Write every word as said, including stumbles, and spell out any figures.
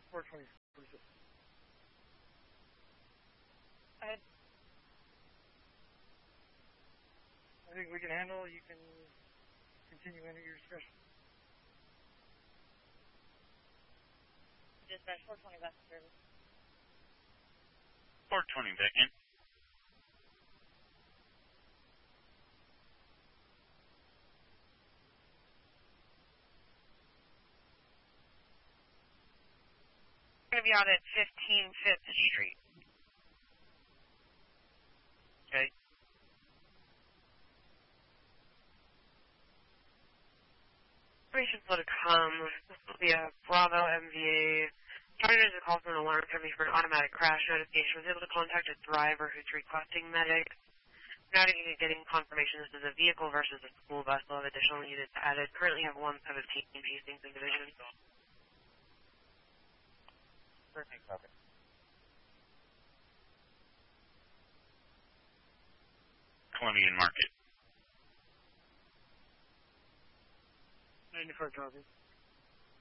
four twenty. I, I think we can handle. You can continue into your discretion. Dispatch four twenty back to service. four twenty back in. Going to be out at fifteen Fifth Street. Okay. Information's going to come via Bravo M V A. Target is a call from an alarm company for an automatic crash notification. Was able to contact a driver who's requesting medic. Now getting confirmation this is a vehicle versus a school bus. We'll have additional units added. Currently have one seventeen Hastings in division. Perfect, okay. Columbian Market. ninety-four copy.